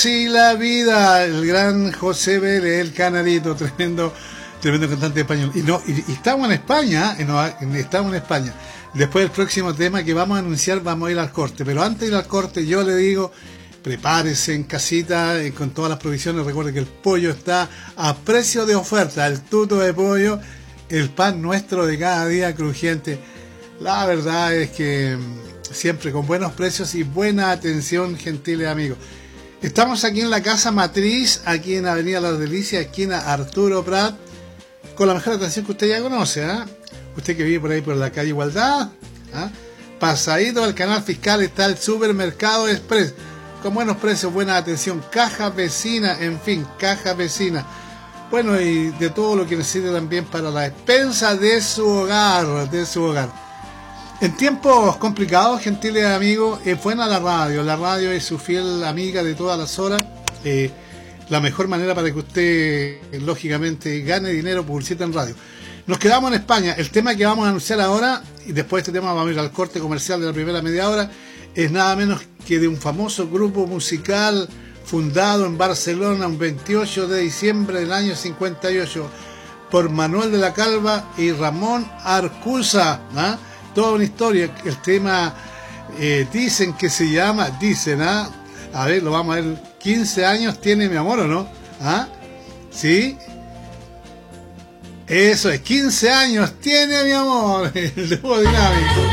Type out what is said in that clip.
Así la vida, el gran José Vélez, el canarito, tremendo cantante español. Y estamos en España, estamos en España. Después del próximo tema que vamos a anunciar, vamos a ir al corte. Pero antes de ir al corte, yo le digo, prepárese en casita con todas las provisiones. Recuerde que el pollo está a precio de oferta, el tuto de pollo, el pan nuestro de cada día crujiente. La verdad es que siempre con buenos precios y buena atención, gentiles amigos. Estamos aquí en la Casa Matriz, aquí en Avenida Las Delicias, esquina Arturo Prat, con la mejor atención que usted ya conoce, ¿eh? Usted que vive por ahí por la calle Igualdad, ¿eh? Pasadito del Canal Fiscal está el Supermercado Express, con buenos precios, buena atención, caja vecina, en fin, caja vecina. Bueno, y de todo lo que necesite también para la despensa de su hogar, En tiempos complicados, gentiles amigos, es buena la radio es su fiel amiga de todas las horas, la mejor manera para que usted, lógicamente, gane dinero, publicita en radio. Nos quedamos en España, el tema que vamos a anunciar ahora, y después de este tema vamos a ir al corte comercial de la primera media hora, es nada menos que de un famoso grupo musical fundado en Barcelona un 28 de diciembre del año 58 por Manuel de la Calva y Ramón Arcusa, ¿ah? Toda una historia. El tema dicen que se llama, a ver, lo vamos a ver, 15 años tiene mi amor, ¿o no? ¿Ah? ¿Sí? Eso es, 15 años tiene mi amor, el dúo dinámico.